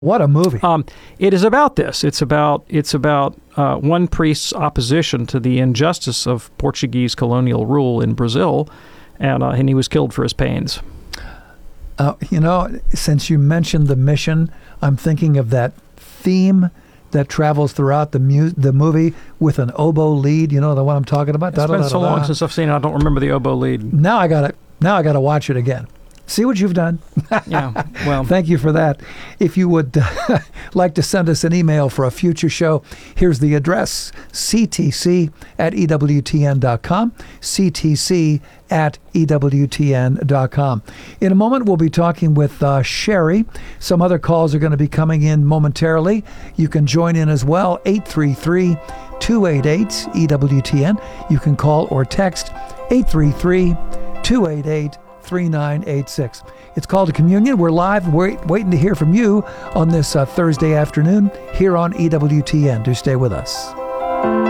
What a movie. It is about this. It's about one priest's opposition to the injustice of Portuguese colonial rule in Brazil, and he was killed for his pains. Since you mentioned the mission, I'm thinking of that theme that travels throughout the movie with an oboe lead. You know the one I'm talking about. It's been so long since I've seen it. I don't remember the oboe lead. Now I gotta watch it again. See what you've done. Yeah, well. Thank you for that. If you would like to send us an email for a future show, here's the address, ctc@ewtn.com, ctc@ewtn.com. In a moment, we'll be talking with Sherry. Some other calls are going to be coming in momentarily. You can join in as well, 833-288-EWTN. You can call or text 833-288-3986. It's called a communion. We're live, waiting to hear from you on this Thursday afternoon here on EWTN. Do stay with us.